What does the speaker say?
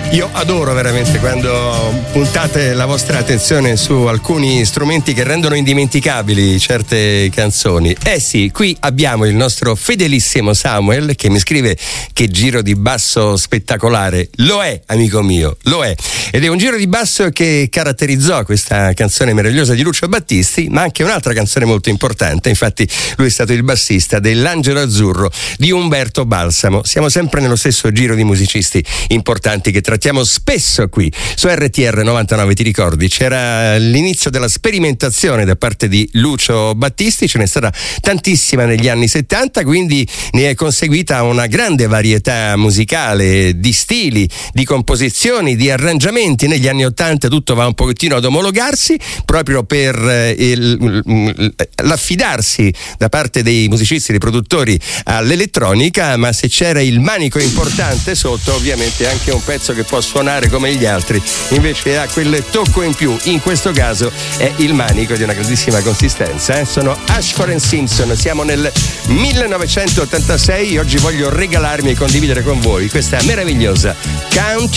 Io adoro veramente quando puntate la vostra attenzione su alcuni strumenti che rendono indimenticabili certe canzoni. Eh sì, qui abbiamo il nostro fedelissimo Samuel che mi scrive che giro di basso spettacolare. Lo è, amico mio, lo è. Ed è un giro di basso che caratterizzò questa canzone meravigliosa di Lucio Battisti, ma anche un'altra canzone molto importante. Infatti lui è stato il bassista dell'Angelo Azzurro di Umberto Balsamo. Siamo sempre nello stesso giro di musicisti importanti che trattiamo spesso qui su RTR 99. Ti ricordi? C'era l'inizio della sperimentazione da parte di Lucio Battisti, ce n'è stata tantissima negli anni 70, quindi ne è conseguita una grande varietà musicale di stili, di composizioni, di arrangiamenti. Negli anni 80 tutto va un pochettino ad omologarsi proprio per l'affidarsi da parte dei musicisti, dei produttori all'elettronica, ma se c'era il manico importante sotto, ovviamente anche un pezzo che può suonare come gli altri invece ha quel tocco in più. In questo caso è il manico di una grandissima consistenza. Sono Ashford and Simpson, siamo nel 1986. Oggi voglio regalarmi e condividere con voi questa meravigliosa Count